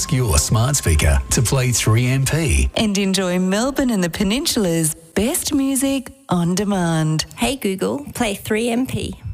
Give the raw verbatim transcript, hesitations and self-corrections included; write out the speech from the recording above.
ask your smart speaker to play three M P. And enjoy Melbourne and the Peninsula's best music on demand. Hey Google, play three M P.